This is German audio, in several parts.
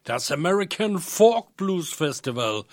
Das American Folk Blues Festival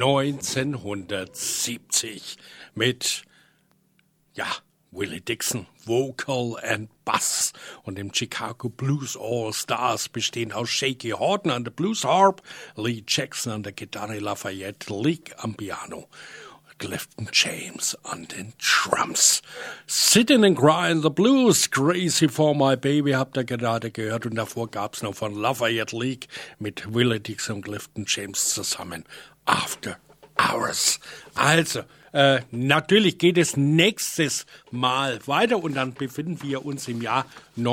1970 mit, Willie Dixon, Vocal and Bass und dem Chicago Blues All Stars bestehen aus Shaky Horton an der Blues Harp, Lee Jackson an der Gitarre, Lafayette Leake am Piano, Clifton James an den Drums. Sitting and Crying the Blues, Crazy for My Baby habt ihr gerade gehört und davor gab's noch von Lafayette Leake mit Willie Dixon und Clifton James zusammen After Hours. Also, natürlich geht es nächstes Mal weiter und dann befinden wir uns im Jahr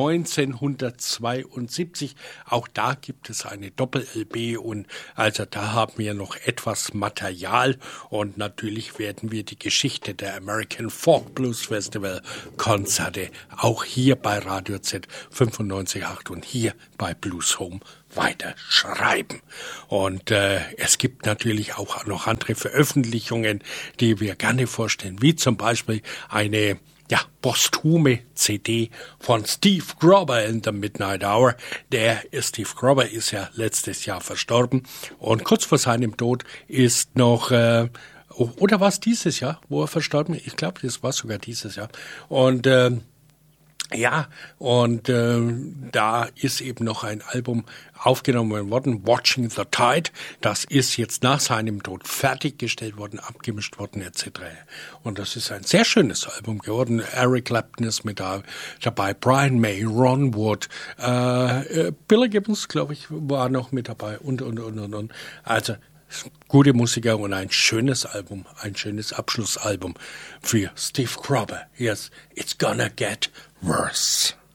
1972. Auch da gibt es eine Doppel-LP und also da haben wir noch etwas Material und natürlich werden wir die Geschichte der American Folk Blues Festival Konzerte auch hier bei Radio Z 95.8 und hier bei Blues Home weiter schreiben. Und es gibt natürlich auch noch andere Veröffentlichungen, die wir gerne vorstellen, wie zum Beispiel eine posthume CD von Steve Grober in the Midnight Hour. Steve Grober ist ja letztes Jahr verstorben und kurz vor seinem Tod ist noch oder war es dieses Jahr, wo er verstorben ist? Ich glaube, das war sogar dieses Jahr. Und da ist eben noch ein Album aufgenommen worden, Watching the Tide. Das ist jetzt nach seinem Tod fertiggestellt worden, abgemischt worden etc. Und das ist ein sehr schönes Album geworden. Eric Clapton ist mit dabei, Brian May, Ron Wood, Billy Gibbons, glaube ich, war noch mit dabei und. Also gute Musiker und ein schönes Album, ein schönes Abschlussalbum für Steve Grober. Yes, it's gonna get worse.